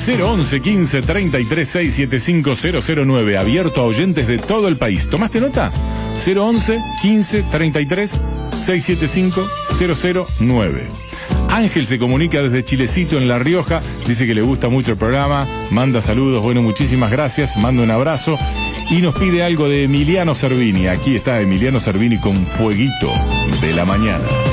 011 15 33 675 009, abierto a oyentes de todo el país. ¿Tomaste nota? 011 15 33 675 009. Ángel se comunica desde Chilecito, en La Rioja, dice que le gusta mucho el programa, manda saludos, bueno, muchísimas gracias, manda un abrazo y nos pide algo de Emiliano Cervini. Aquí está Emiliano Cervini con Fueguito de la Mañana.